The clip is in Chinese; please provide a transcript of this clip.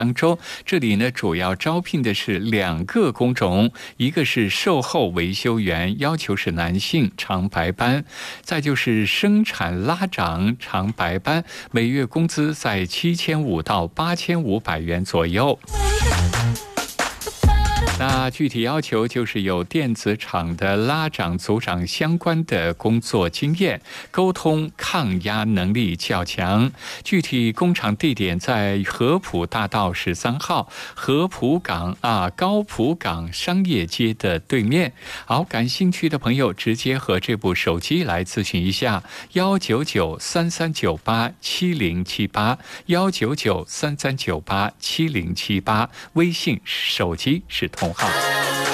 当中，这里呢主要招聘的是2个工种，一个是售后维修员，要求是男性，长白班；再就是生产拉长，长白班，每月工资在7500到8500元左右。那具体要求就是有电子厂的拉长、组长相关的工作经验，沟通抗压能力较强。具体工厂地点在合浦大道13号合浦港高浦港商业街的对面。好，感兴趣的朋友直接和这部手机来咨询一下19933987078 19933987078，微信手机是同号。